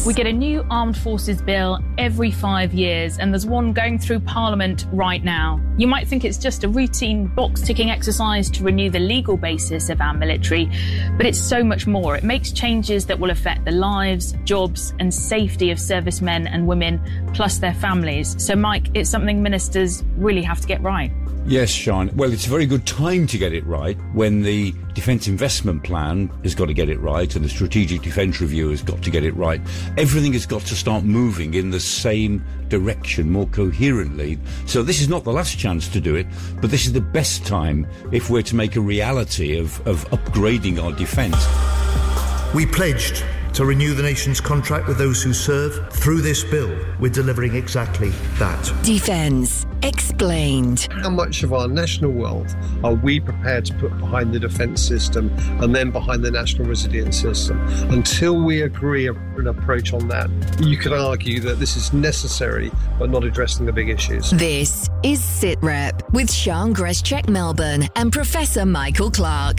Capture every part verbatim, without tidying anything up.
We get a new armed forces bill every five years, and there's one going through Parliament right now. You might think it's just a routine box-ticking exercise to renew the legal basis of our military, but it's so much more. It makes changes that will affect the lives, jobs and safety of servicemen and women, plus their families. So, Mike, it's something ministers really have to get right. Yes, Sean. Well, it's a very good time to get it right when the Defence Investment Plan has got to get it right and the Strategic Defence Review has got to get it right. Everything has got to start moving in the same direction more coherently. So this is not the last chance to do it, but this is the best time if we're to make a reality of, of upgrading our defence. We pledged to renew the nation's contract with those who serve. Through this bill, we're delivering exactly that. Defence Explained. How much of our national wealth are we prepared to put behind the defence system and then behind the national resilience system? Until we agree an approach on that, you could argue that this is necessary but not addressing the big issues. This is SitRep with Sean Greschek Melbourne and Professor Michael Clark.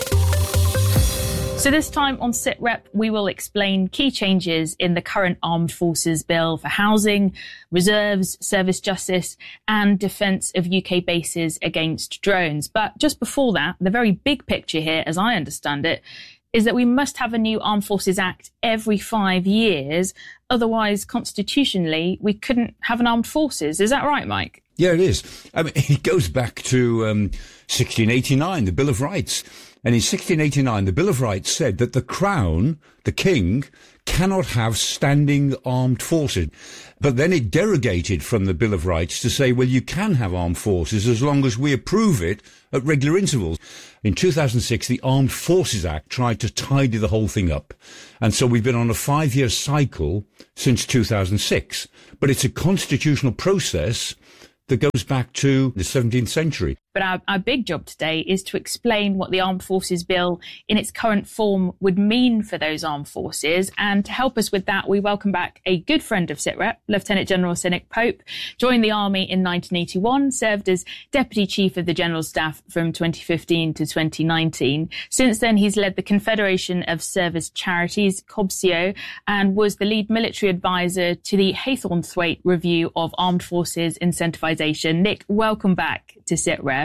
So this time on SitRep, we will explain key changes in the current Armed Forces Bill for housing, reserves, service justice and defence of U K bases against drones. But just before that, the very big picture here, as I understand it, is that we must have a new Armed Forces Act every five years. Otherwise, constitutionally, we couldn't have an armed forces. Is that right, Mike? Yeah, it is. I mean, it goes back to um, sixteen eighty-nine, the Bill of Rights. And in sixteen eighty-nine, the Bill of Rights said that the Crown, the King, cannot have standing armed forces. But then it derogated from the Bill of Rights to say, well, you can have armed forces as long as we approve it at regular intervals. In two thousand six, the Armed Forces Act tried to tidy the whole thing up. And so we've been on a five-year cycle since two thousand six. But it's a constitutional process that goes back to the seventeenth century. But our, our big job today is to explain what the Armed Forces Bill in its current form would mean for those armed forces. And to help us with that, we welcome back a good friend of SitRep, Lieutenant General Sir Nick Pope. Joined the Army in nineteen eighty-one, served as Deputy Chief of the General Staff from twenty fifteen to twenty nineteen. Since then, he's led the Confederation of Service Charities, COBSIO, and was the lead military advisor to the Haythornthwaite Review of Armed Forces Incentivisation. Nick, welcome back to SitRep.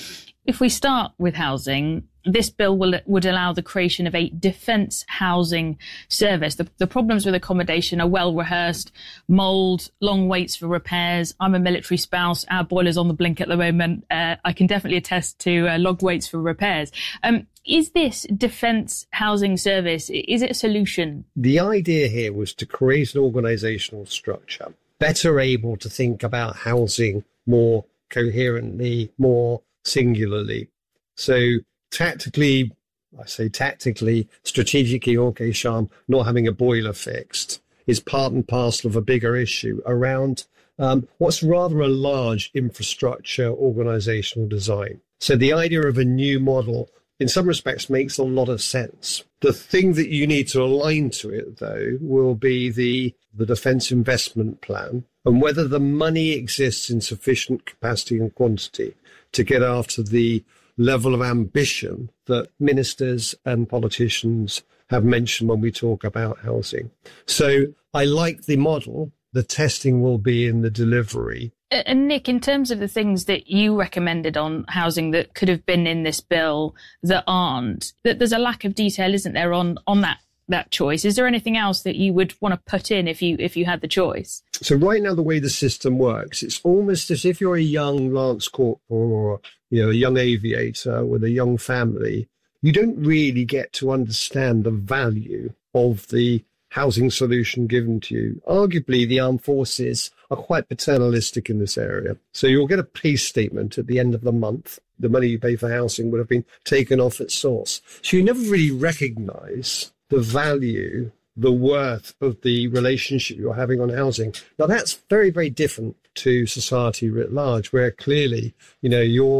If we start with housing, this bill will, would allow the creation of a defence housing service. The, the problems with accommodation are well rehearsed: mould, long waits for repairs. I'm a military spouse. Our boiler's on the blink at the moment. Uh, I can definitely attest to uh, long waits for repairs. Um, is this defence housing service, is it a solution? The idea here was to create an organisational structure better able to think about housing more coherently, more singularly. So tactically, I say tactically, strategically, okay, Sham, not having a boiler fixed is part and parcel of a bigger issue around um, what's rather a large infrastructure organisational design. So the idea of a new model, in some respects, makes a lot of sense. The thing that you need to align to it, though, will be the, the Defence Investment Plan, and whether the money exists in sufficient capacity and quantity to get after the level of ambition that ministers and politicians have mentioned when we talk about housing. So I like the model. The testing will be in the delivery. And Nick, in terms of the things that you recommended on housing that could have been in this bill that aren't, that there's a lack of detail, isn't there, on, on that that choice? Is there anything else that you would want to put in if you if you had the choice? So right now, the way the system works, it's almost as if you're a young Lance Corporal or, you know, a young aviator with a young family. You don't really get to understand the value of the housing solution given to you. Arguably, the armed forces are quite paternalistic in this area. So you'll get a pay statement at the end of the month. The money you pay for housing would have been taken off at source. So you never really recognise the value, the worth of the relationship you're having on housing. Now, that's very, very different to society writ large, where clearly, you know, you're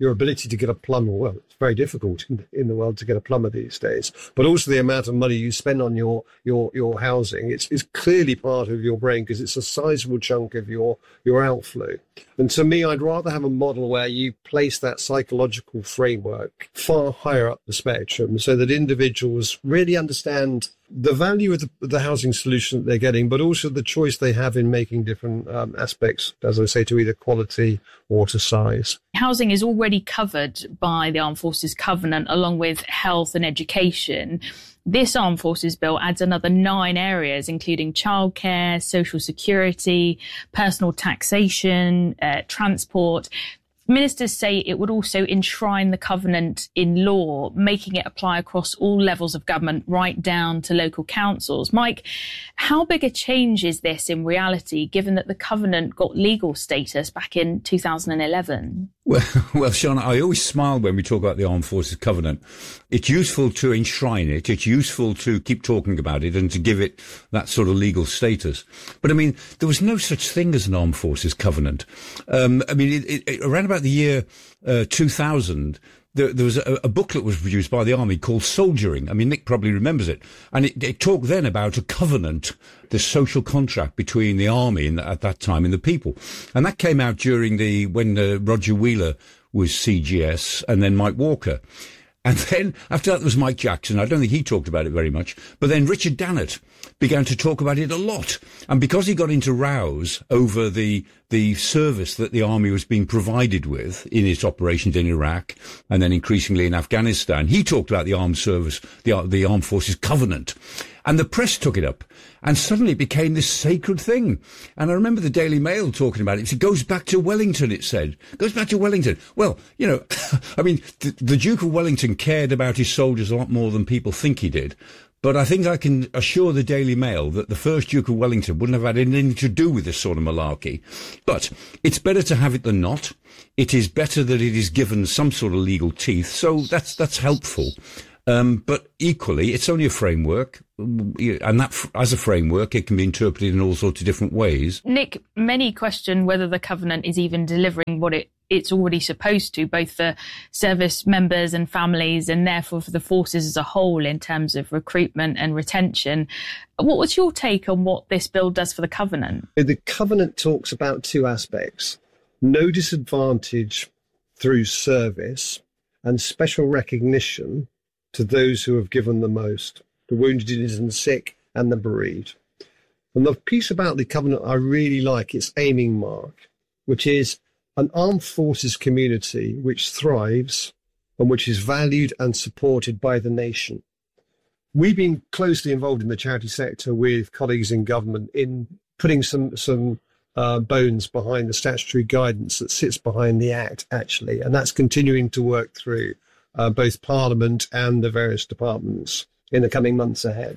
your ability to get a plumber. Well, it's very difficult in, in the world to get a plumber these days, but also the amount of money you spend on your your your housing. It's, it's clearly part of your brain because it's a sizable chunk of your your outflow. And to me, I'd rather have a model where you place that psychological framework far higher up the spectrum so that individuals really understand the value of the, the housing solution that they're getting, but also the choice they have in making different um, aspects, as I say, to either quality or to size. Housing is already covered by the Armed Forces Covenant, along with health and education. This Armed Forces Bill adds another nine areas, including childcare, social security, personal taxation, uh, transport. Ministers say it would also enshrine the covenant in law, making it apply across all levels of government, right down to local councils. Mike, how big a change is this in reality, given that the covenant got legal status back in two thousand eleven? Well, well, Sean, I always smile when we talk about the Armed Forces Covenant. It's useful to enshrine it. It's useful to keep talking about it and to give it that sort of legal status. But I mean, there was no such thing as an Armed Forces Covenant. Um, I mean, it, it, around about the year uh, two thousand, there, there was a, a booklet was produced by the Army called Soldiering. I mean, Nick probably remembers it. And it, it talked then about a covenant, the social contract between the Army in, at that time and the people. And that came out during the, when uh, Roger Wheeler was C G S and then Mike Walker. And then after that there was Mike Jackson. I don't think he talked about it very much. But then Richard Dannett began to talk about it a lot. And because he got into rows over the the service that the army was being provided with in its operations in Iraq and then increasingly in Afghanistan, he talked about the armed service, the, the Armed Forces Covenant. And the press took it up. And suddenly it became this sacred thing. And I remember the Daily Mail talking about it. It goes back to Wellington, it said. It goes back to Wellington. Well, you know, I mean, the, the Duke of Wellington cared about his soldiers a lot more than people think he did. But I think I can assure the Daily Mail that the first Duke of Wellington wouldn't have had anything to do with this sort of malarkey. But it's better to have it than not. It is better that it is given some sort of legal teeth. So that's that's helpful. Um, but equally, it's only a framework, and that, as a framework, it can be interpreted in all sorts of different ways. Nick, many question whether the covenant is even delivering what it, it's already supposed to, both for service members and families, and therefore for the forces as a whole in terms of recruitment and retention. What was your take on what this bill does for the covenant? The covenant talks about two aspects: no disadvantage through service and special recognition to those who have given the most, the wounded and sick and the bereaved. And the piece about the covenant I really like, its aiming mark, which is an armed forces community which thrives and which is valued and supported by the nation. We've been closely involved in the charity sector with colleagues in government in putting some some uh, bones behind the statutory guidance that sits behind the Act, actually, and that's continuing to work through Uh, both Parliament and the various departments in the coming months ahead.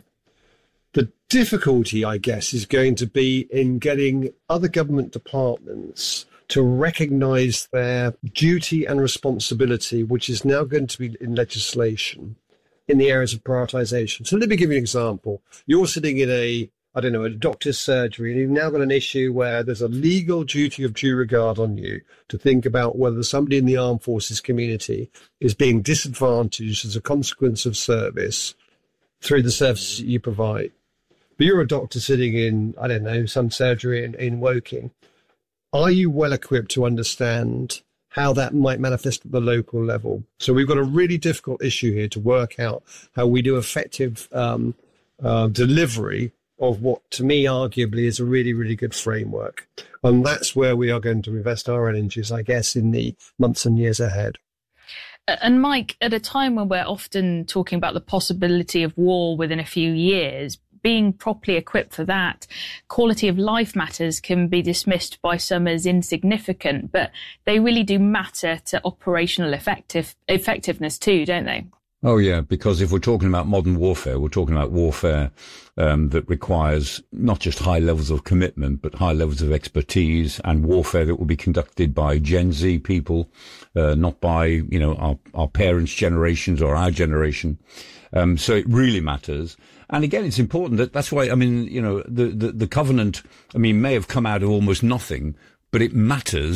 The difficulty, I guess, is going to be in getting other government departments to recognise their duty and responsibility, which is now going to be in legislation, in the areas of prioritisation. So let me give you an example. You're sitting in a, I don't know, a doctor's surgery, and you've now got an issue where there's a legal duty of due regard on you to think about whether somebody in the armed forces community is being disadvantaged as a consequence of service through the services that you provide. But you're a doctor sitting in, I don't know, some surgery in, in Woking. Are you well equipped to understand how that might manifest at the local level? So we've got a really difficult issue here to work out how we do effective um, uh, delivery of what, to me, arguably is a really, really good framework. And that's where we are going to invest our energies, I guess, in the months and years ahead. And Mike, at a time when we're often talking about the possibility of war within a few years, being properly equipped for that, quality of life matters can be dismissed by some as insignificant, but they really do matter to operational effective effectiveness too, don't they? Oh, yeah, because if we're talking about modern warfare, we're talking about warfare um, that requires not just high levels of commitment, but high levels of expertise, and warfare that will be conducted by Gen Z people, uh, not by, you know, our, our parents' generations or our generation. Um, so it really matters. And again, it's important that that's why, I mean, you know, the, the, the covenant, I mean, may have come out of almost nothing, but it matters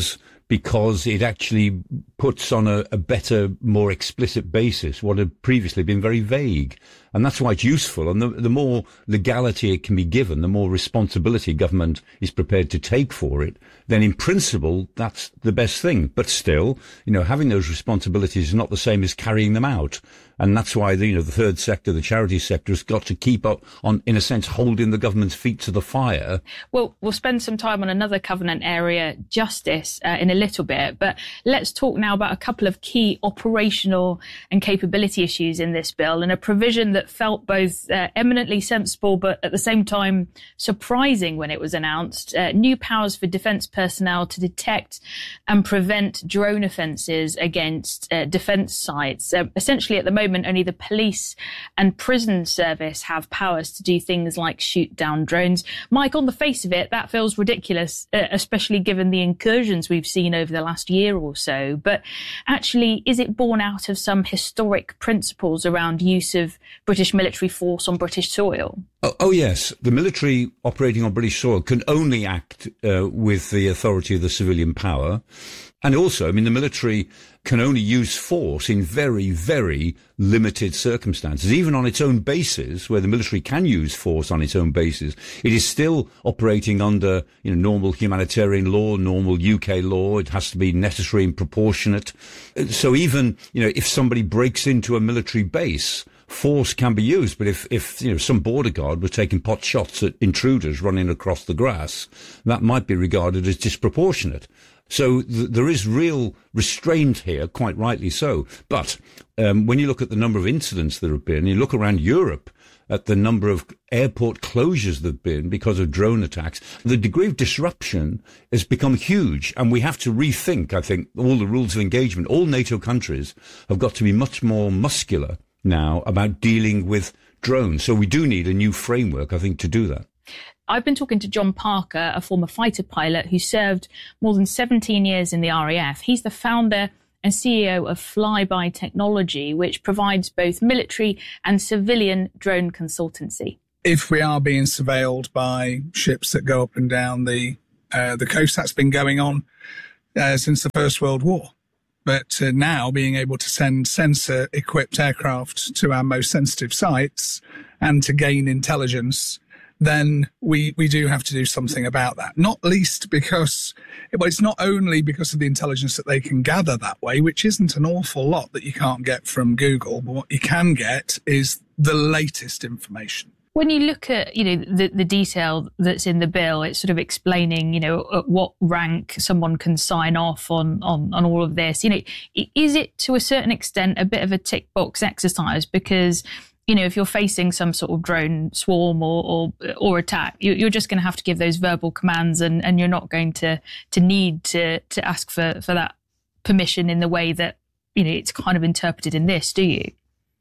because it actually puts on a, a better, more explicit basis what had previously been very vague. And that's why it's useful. And the, the more legality it can be given, the more responsibility government is prepared to take for it, then in principle, that's the best thing. But still, you know, having those responsibilities is not the same as carrying them out. And that's why, the, you know, the third sector, the charity sector, has got to keep up on, in a sense, holding the government's feet to the fire. Well, we'll spend some time on another Covenant area, justice, uh, in a little bit. But let's talk now about a couple of key operational and capability issues in this bill, and a provision that felt both uh, eminently sensible but at the same time surprising when it was announced. Uh, new powers for defence personnel to detect and prevent drone offences against uh, defence sites. Uh, essentially, at the moment, only the police and prison service have powers to do things like shoot down drones. Mike, on the face of it, that feels ridiculous, uh, especially given the incursions we've seen over the last year or so. But actually, is it born out of some historic principles around use of British military force on British soil? Oh, oh yes. The military operating on British soil can only act uh, with the authority of the civilian power. And also, I mean, the military can only use force in very, very limited circumstances. Even on its own bases, where the military can use force on its own bases, it is still operating under, you know, normal humanitarian law, normal U K law. It has to be necessary and proportionate. So even, you know, if somebody breaks into a military base, force can be used. But if, if, you know, some border guard was taking pot shots at intruders running across the grass, that might be regarded as disproportionate. So th- there is real restraint here, quite rightly so. But um, when you look at the number of incidents that have been, you look around Europe at the number of airport closures that have been because of drone attacks, the degree of disruption has become huge. And we have to rethink, I think, all the rules of engagement. All NATO countries have got to be much more muscular now about dealing with drones. So we do need a new framework, I think, to do that. I've been talking to John Parker, a former fighter pilot who served more than seventeen years in the R A F. He's the founder and C E O of Flyby Technology, which provides both military and civilian drone consultancy. If we are being surveilled by ships that go up and down the uh, the coast, that's been going on uh, since the First World War. But uh, now being able to send sensor-equipped aircraft to our most sensitive sites and to gain intelligence, then we, we do have to do something about that. Not least because, well, it's not only because of the intelligence that they can gather that way, which isn't an awful lot that you can't get from Google, but what you can get is the latest information. When you look at, you know, the, the detail that's in the bill, it's sort of explaining, you know, at what rank someone can sign off on, on, on all of this. You know, is it to a certain extent a bit of a tick box exercise? Because, you know, if you're facing some sort of drone swarm or or, or attack, you, you're just going to have to give those verbal commands, and, and you're not going to to need to to ask for, for that permission in the way that, you know, it's kind of interpreted in this, do you?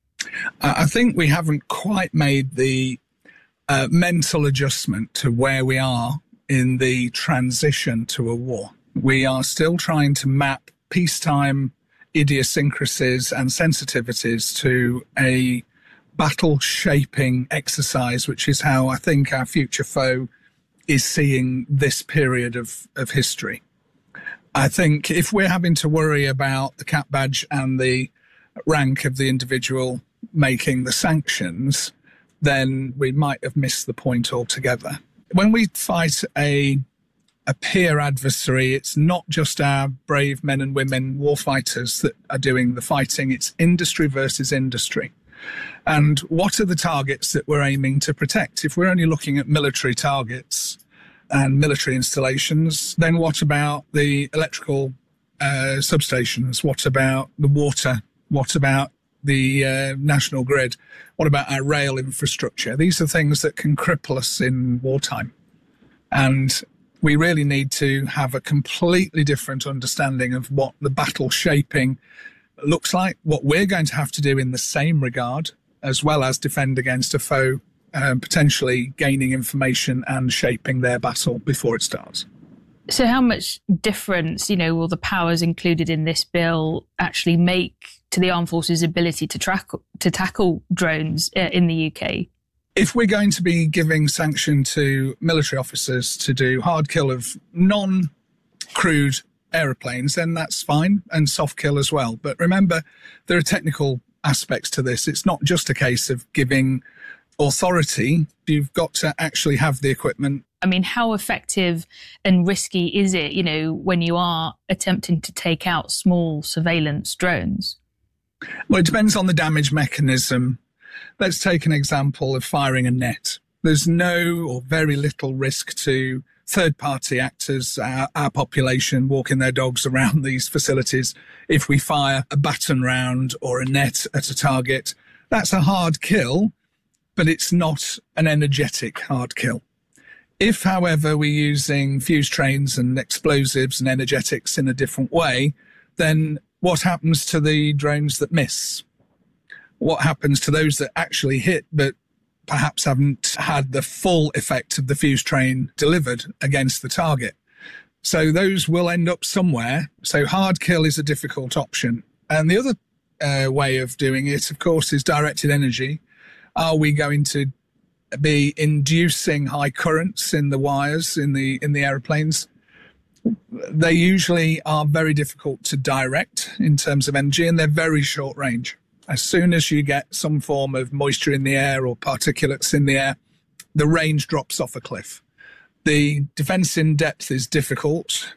I think we haven't quite made the uh, mental adjustment to where we are in the transition to a war. We are still trying to map peacetime idiosyncrasies and sensitivities to a battle-shaping exercise, which is how I think our future foe is seeing this period of, of history. I think if we're having to worry about the cap badge and the rank of the individual making the sanctions, then we might have missed the point altogether. When we fight a a peer adversary, it's not just our brave men and women warfighters that are doing the fighting, it's industry versus industry. And what are the targets that we're aiming to protect? If we're only looking at military targets and military installations, then what about the electrical uh, substations? What about the water? What about the uh, national grid? What about our rail infrastructure? These are things that can cripple us in wartime. And we really need to have a completely different understanding of what the battle shaping looks like, what we're going to have to do in the same regard, as well as defend against a foe um, potentially gaining information and shaping their battle before it starts. So how much difference, you know, will the powers included in this bill actually make to the armed forces' ability to track to tackle drones uh, in the U K? If we're going to be giving sanction to military officers to do hard kill of non-crewed aeroplanes, then that's fine, and soft kill as well. But remember, there are technical aspects to this. It's not just a case of giving authority. You've got to actually have the equipment. I mean, how effective and risky is it, you know, when you are attempting to take out small surveillance drones? Well, it depends on the damage mechanism. Let's take an example of firing a net. There's no or very little risk to third-party actors, our, our population, walking their dogs around these facilities. If we fire a baton round or a net at a target, that's a hard kill, but it's not an energetic hard kill. If, however, we're using fuse trains and explosives and energetics in a different way, then what happens to the drones that miss? What happens to those that actually hit but perhaps haven't had the full effect of the fuse train delivered against the target? So those will end up somewhere. So hard kill is a difficult option. And the other uh, way of doing it, of course, is directed energy. Are we going to be inducing high currents in the wires in the in the aeroplanes? They usually are very difficult to direct in terms of energy, and they're very short range. As soon as you get some form of moisture in the air or particulates in the air, the range drops off a cliff. The defense in depth is difficult.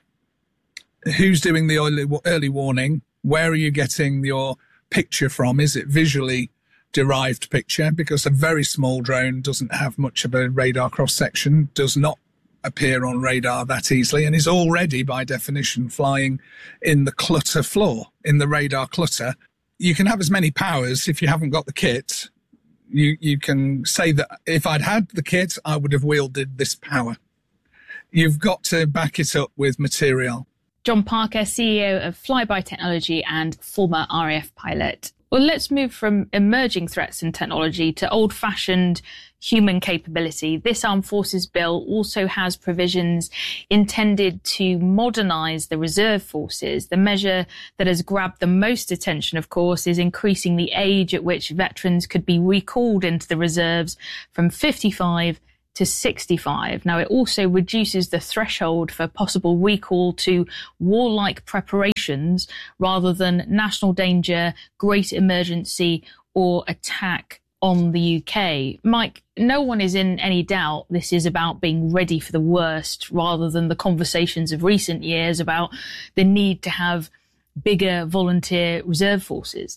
Who's doing the early, early warning? Where are you getting your picture from? Is it visually derived picture? Because a very small drone doesn't have much of a radar cross-section, does not appear on radar that easily, and is already, by definition, flying in the clutter floor, in the radar clutter. You can have as many powers if you haven't got the kit. You you can say that if I'd had the kit, I would have wielded this power. You've got to back it up with material. John Parker, C E O of Flyby Technology and former R A F pilot. Well, let's move from emerging threats and technology to old-fashioned human capability. This Armed Forces Bill also has provisions intended to modernise the reserve forces. The measure that has grabbed the most attention, of course, is increasing the age at which veterans could be recalled into the reserves from fifty-five to sixty-five. Now, it also reduces the threshold for possible recall to warlike preparations rather than national danger, great emergency or attack on the U K. Mike, no one is in any doubt this is about being ready for the worst rather than the conversations of recent years about the need to have bigger volunteer reserve forces.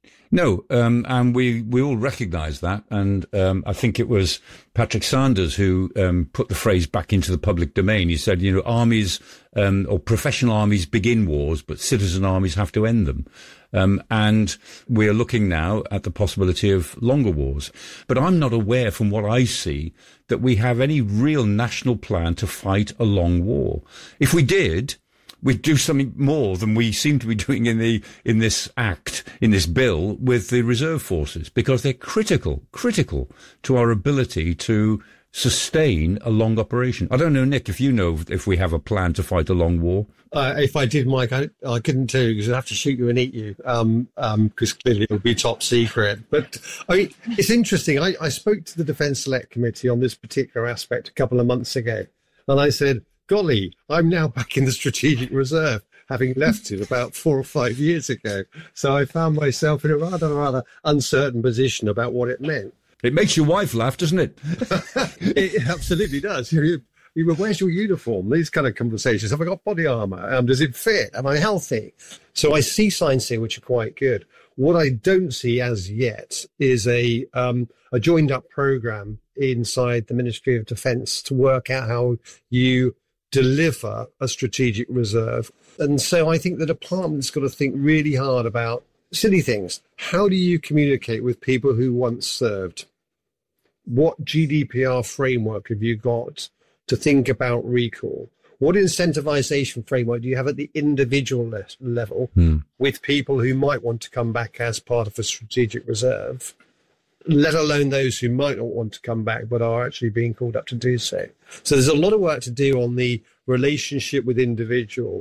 No, um, and we, we all recognise that. And um, I think it was Patrick Sanders who um, put the phrase back into the public domain. He said, you know, armies um, or professional armies begin wars, but citizen armies have to end them. Um, and we are looking now at the possibility of longer wars. But I'm not aware, from what I see, that we have any real national plan to fight a long war. If we did, we'd do something more than we seem to be doing in the in this act, in this bill, with the reserve forces, because they're critical, critical to our ability to sustain a long operation. I don't know, Nick, if you know if we have a plan to fight a long war. Uh, if I did, Mike, I, I couldn't tell you because I'd have to shoot you and eat you, um, um, because clearly it would be top secret. But I mean, it's interesting. I, I spoke to the Defence Select Committee on this particular aspect a couple of months ago, and I said, golly, I'm now back in the Strategic Reserve, having left it about four or five years ago. So I found myself in a rather, rather uncertain position about what it meant. It makes your wife laugh, doesn't it? It absolutely does. You, you, where's your uniform? These kind of conversations. Have I got body armour? Um, does it fit? Am I healthy? So I see signs here which are quite good. What I don't see as yet is a um, a joined-up programme inside the Ministry of Defence to work out how you deliver a strategic reserve. And so I think the department's got to think really hard about silly things. How do you communicate with people who once served? What G D P R framework have you got to think about recall? What incentivization framework do you have at the individual le- level hmm. with people who might want to come back as part of a strategic reserve, let alone those who might not want to come back but are actually being called up to do so? So there's a lot of work to do on the relationship with individuals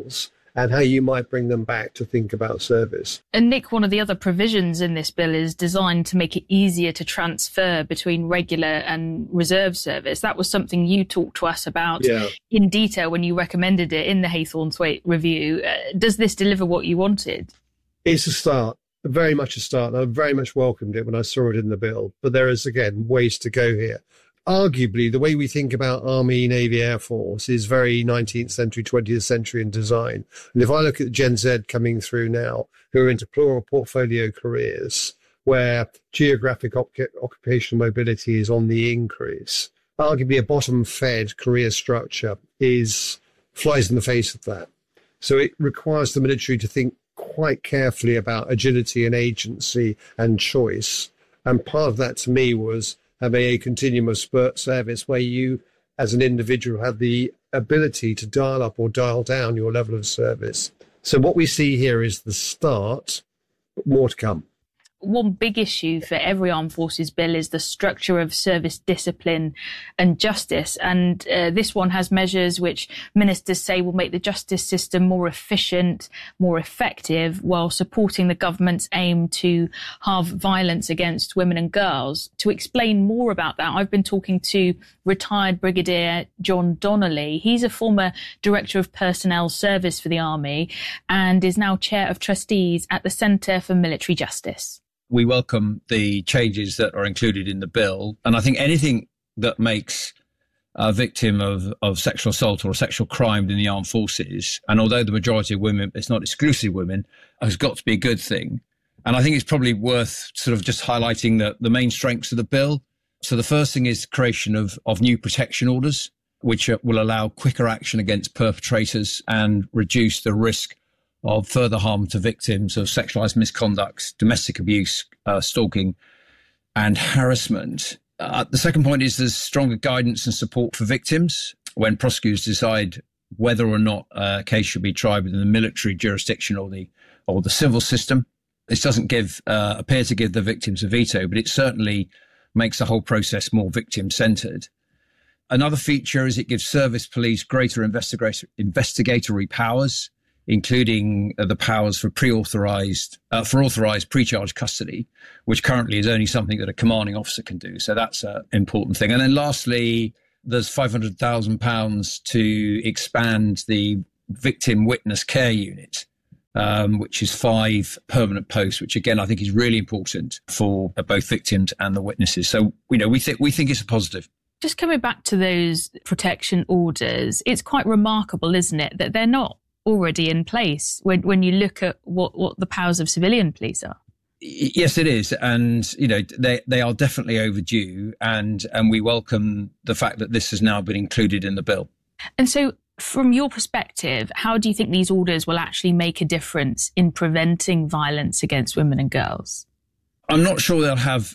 and how you might bring them back to think about service. And Nick, one of the other provisions in this bill is designed to make it easier to transfer between regular and reserve service. That was something you talked to us about yeah. in detail when you recommended it in the Haythornthwaite review. Uh, does this deliver what you wanted? It's a start, very much a start. I very much welcomed it when I saw it in the bill. But there is, again, ways to go here. Arguably, the way we think about Army, Navy, Air Force is very nineteenth century, twentieth century in design. And if I look at Gen Z coming through now, who are into plural portfolio careers, where geographic op- occupational mobility is on the increase, arguably a bottom-fed career structure is flies in the face of that. So it requires the military to think quite carefully about agility and agency and choice. And part of that, to me, was having a continuum of service where you, as an individual, have the ability to dial up or dial down your level of service. So what we see here is the start, but more to come. One big issue for every armed forces bill is the structure of service discipline and justice. And uh, this one has measures which ministers say will make the justice system more efficient, more effective, while supporting the government's aim to halve violence against women and girls. To explain more about that, I've been talking to retired Brigadier John Donnelly. He's a former Director of Personnel Service for the Army and is now Chair of Trustees at the Centre for Military Justice. We welcome the changes that are included in the bill. And I think anything that makes a victim of, of sexual assault or sexual crime in the armed forces, and although the majority of women, it's not exclusively women, has got to be a good thing. And I think it's probably worth sort of just highlighting the, the main strengths of the bill. So the first thing is the creation of, of new protection orders, which will allow quicker action against perpetrators and reduce the risk of further harm to victims of sexualised misconduct, domestic abuse, uh, stalking and harassment. Uh, the second point is there's stronger guidance and support for victims when prosecutors decide whether or not a case should be tried within the military jurisdiction or the or the civil system. This doesn't give uh, appear to give the victims a veto, but it certainly makes the whole process more victim-centred. Another feature is it gives service police greater investigator- investigatory powers, including uh, the powers for pre-authorized, uh, for authorized pre-charge custody, which currently is only something that a commanding officer can do. So that's an important thing. And then lastly, there's five hundred thousand pounds to expand the victim witness care unit, um, which is five permanent posts, which again, I think is really important for uh, both victims and the witnesses. So, you know, we think, we think it's a positive. Just coming back to those protection orders, it's quite remarkable, isn't it, that they're not already in place when when you look at what, what the powers of civilian police are? Yes, it is. And, you know, they, they are definitely overdue. And, and we welcome the fact that this has now been included in the bill. And so from your perspective, how do you think these orders will actually make a difference in preventing violence against women and girls? I'm not sure they'll have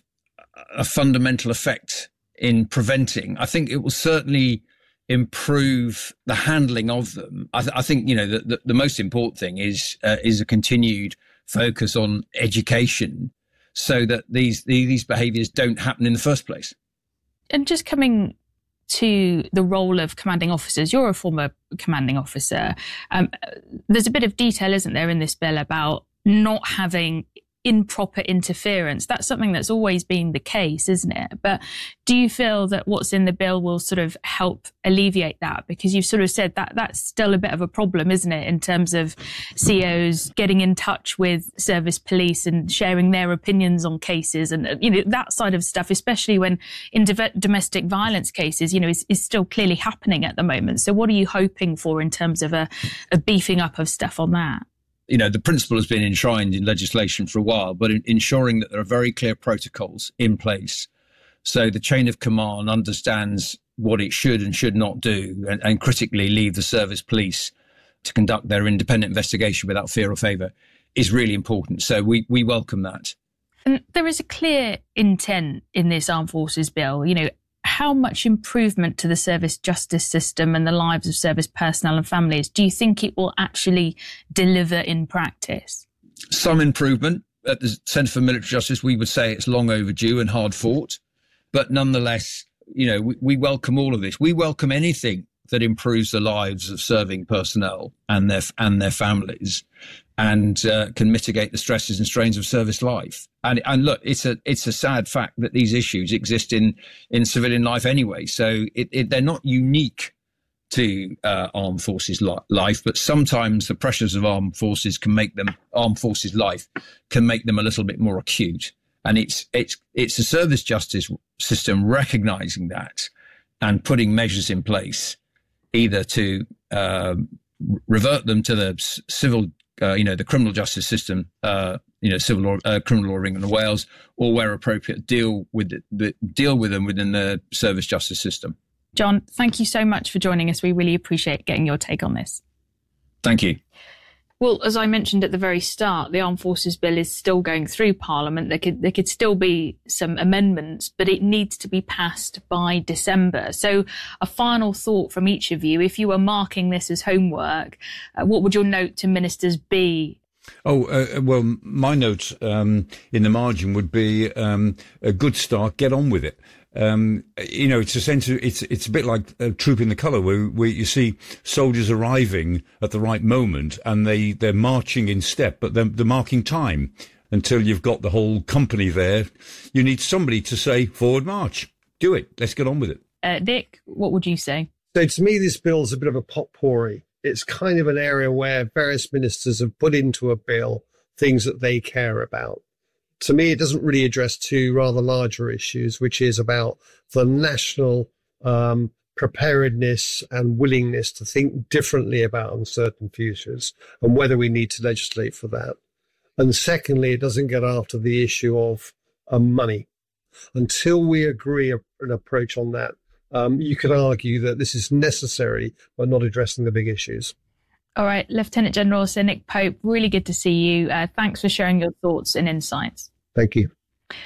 a fundamental effect in preventing. I think it will certainly improve the handling of them. I, th- I think, you know, the, the, the most important thing is uh, is a continued focus on education so that these these behaviours don't happen in the first place. And just coming to the role of commanding officers, you're a former commanding officer. Um, there's a bit of detail, isn't there, in this bill about not having improper interference. That's something that's always been the case, isn't it? But do you feel that what's in the bill will sort of help alleviate that? Because you've sort of said that that's still a bit of a problem, isn't it, in terms of C Os getting in touch with service police and sharing their opinions on cases and, you know, that side of stuff, especially when in de- domestic violence cases, you know, is, is still clearly happening at the moment. So what are you hoping for in terms of a, a beefing up of stuff on that? You know, the principle has been enshrined in legislation for a while, but in ensuring that there are very clear protocols in place. So the chain of command understands what it should and should not do, and, and critically leave the service police to conduct their independent investigation without fear or favour is really important. So we, we welcome that. And there is a clear intent in this Armed Forces Bill. You know, how much improvement to the service justice system and the lives of service personnel and families do you think it will actually deliver in practice? Some improvement. At the Centre for Military Justice, we would say it's long overdue and hard fought. But nonetheless, you know, we, we welcome all of this. We welcome anything that improves the lives of serving personnel and their and their families, and uh, can mitigate the stresses and strains of service life. And and look, it's a it's a sad fact that these issues exist in in civilian life anyway. So it, it, they're not unique to uh, armed forces li- life, but sometimes the pressures of armed forces can make them armed forces life can make them a little bit more acute. And it's it's it's the service justice system recognizing that and putting measures in place, either to uh, revert them to the civil, uh, you know, the criminal justice system, uh, you know, civil law, uh, criminal law of England and Wales, or where appropriate, deal with the, the, deal with them within the service justice system. John, thank you so much for joining us. We really appreciate getting your take on this. Thank you. Well, as I mentioned at the very start, the Armed Forces Bill is still going through Parliament. There could there could still be some amendments, but it needs to be passed by December. So a final thought from each of you. If you were marking this as homework, uh, what would your note to ministers be? Oh, uh, well, my note um, in the margin would be um, a good start, get on with it. Um, you know, it's a sense of, it's, it's a bit like a troop in the colour where, where you see soldiers arriving at the right moment and they, they're marching in step, but they're, they're marking time until you've got the whole company there. You need somebody to say, forward march, do it. Let's get on with it. Uh, Dick, what would you say? So to me, this bill's a bit of a potpourri. It's kind of an area where various ministers have put into a bill things that they care about. To me, it doesn't really address two rather larger issues, which is about the national um, preparedness and willingness to think differently about uncertain futures and whether we need to legislate for that. And secondly, it doesn't get after the issue of uh, money. Until we agree a, an approach on that, um, you could argue that this is necessary, but not addressing the big issues. All right, Lieutenant General Sir Nick Pope, really good to see you. Uh, thanks for sharing your thoughts and insights. Thank you.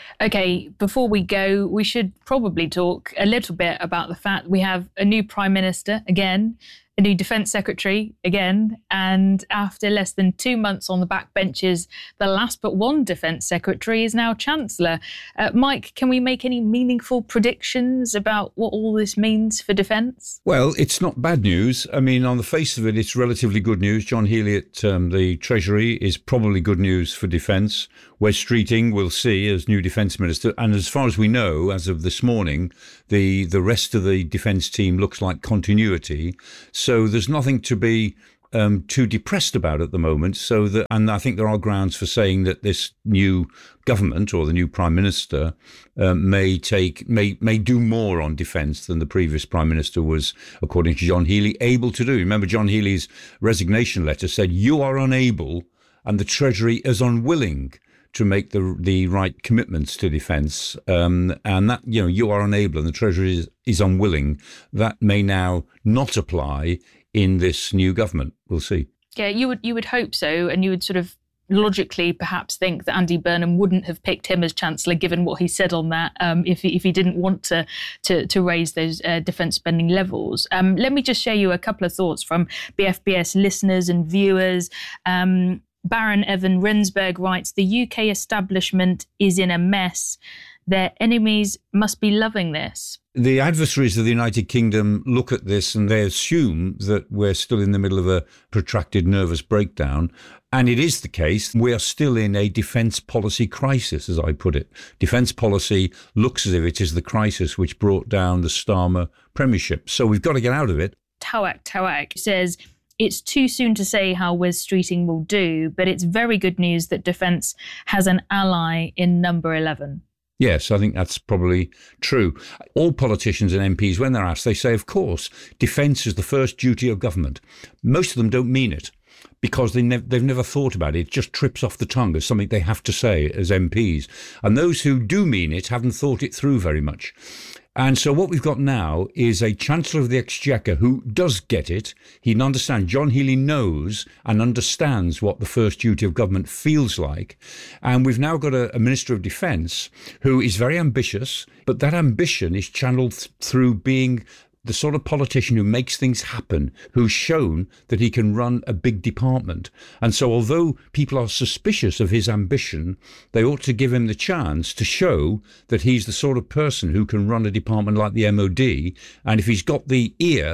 Okay, before we go, we should probably talk a little bit about the fact we have a new Prime Minister again, a new Defence Secretary again, and after less than two months on the backbenches, the last but one Defence Secretary is now Chancellor. Uh, Mike, can we make any meaningful predictions about what all this means for defence? Well, it's not bad news. I mean, on the face of it, it's relatively good news. John Healey at um, the Treasury is probably good news for defence. Wes Streeting we'll see as new Defence Minister. And as far as we know, as of this morning, the, the rest of the defence team looks like continuity. So there's nothing to be um, too depressed about at the moment. So that, and I think there are grounds for saying that this new government or the new Prime Minister uh, may take may may do more on defence than the previous Prime Minister was, according to John Healey, able to do. Remember, John Healey's resignation letter said, "You are unable, and the Treasury is unwilling to make the the right commitments to defence," um, and that, you know, you are unable and the Treasury is, is unwilling. That may now not apply in this new government. We'll see. Yeah, you would you would hope so, and you would sort of logically perhaps think that Andy Burnham wouldn't have picked him as Chancellor, given what he said on that, um, if he, if he didn't want to to, to raise those uh, defence spending levels. Um, let me just share you a couple of thoughts from B F B S listeners and viewers. Um, Baron Evan Rensberg writes, "The U K establishment is in a mess. Their enemies must be loving this." The adversaries of the United Kingdom look at this and they assume that we're still in the middle of a protracted nervous breakdown. And it is the case. We are still in a defence policy crisis, as I put it. Defence policy looks as if it is the crisis which brought down the Starmer premiership. So we've got to get out of it. Tawak Tawak says, "It's too soon to say how Wes Streeting will do, but it's very good news that defence has an ally in number eleven. Yes, I think that's probably true. All politicians and M Ps, when they're asked, they say, of course, defence is the first duty of government. Most of them don't mean it because they nev- they've never thought about it. It just trips off the tongue as something they have to say as M Ps. And those who do mean it haven't thought it through very much. And so what we've got now is a Chancellor of the Exchequer who does get it. He understands. John Healey knows and understands what the first duty of government feels like. And we've now got a, a Minister of Defence who is very ambitious, but that ambition is channeled th- through being the sort of politician who makes things happen, who's shown that he can run a big department. And so although people are suspicious of his ambition, they ought to give him the chance to show that he's the sort of person who can run a department like the M O D. And if he's got the ear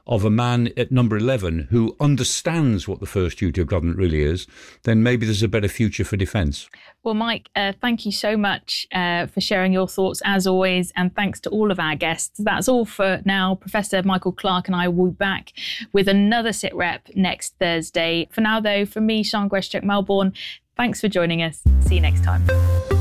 of a man at number eleven who understands what the first duty of government really is, then maybe there's a better future for defence. Well, Mike, uh, thank you so much uh, for sharing your thoughts as always, and thanks to all of our guests. That's all for now. Professor Michael Clarke and I will be back with another SITREP next Thursday. For now, though, from me, Sian Greshchuk, Melbourne, thanks for joining us. See you next time.